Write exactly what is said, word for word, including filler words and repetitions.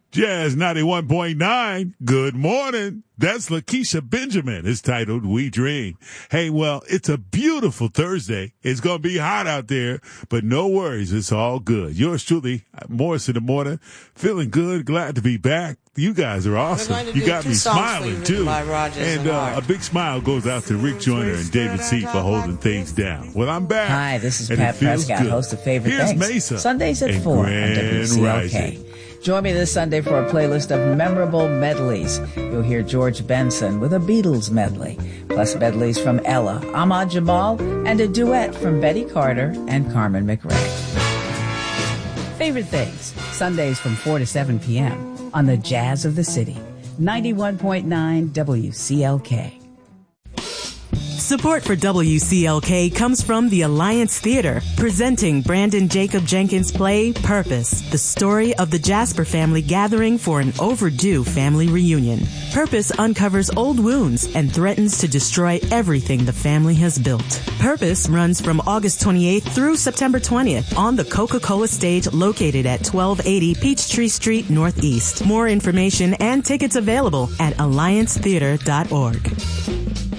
Jazz ninety-one point nine. Good morning. That's Lakeisha Benjamin. It's titled We Dream. Hey, well, it's a beautiful Thursday. It's going to be hot out there, but no worries. It's all good. Yours truly, Morris in the morning. Feeling good. Glad to be back. You guys are awesome. You got me smiling, too. And uh, a big smile goes out to Rick Joyner and David C. for holding things down. Well, I'm back. Hi, this is Pat Prescott, good. host of Favorite Here's Things. Mesa Sundays at four on W C L K. Rising. Join me this Sunday for a playlist of memorable medleys. You'll hear George Benson with a Beatles medley, plus medleys from Ella, Ahmad Jamal, and a duet from Betty Carter and Carmen McRae. Favorite Things, Sundays from four to seven p.m. on the Jazz of the City, ninety-one point nine W C L K. Support for W C L K comes from the Alliance Theater, presenting Brandon Jacob Jenkins' play, Purpose, the story of the Jasper family gathering for an overdue family reunion. Purpose uncovers old wounds and threatens to destroy everything the family has built. Purpose runs from August twenty-eighth through September twentieth on the Coca-Cola stage located at twelve eighty Peachtree Street Northeast. More information and tickets available at alliance theater dot org.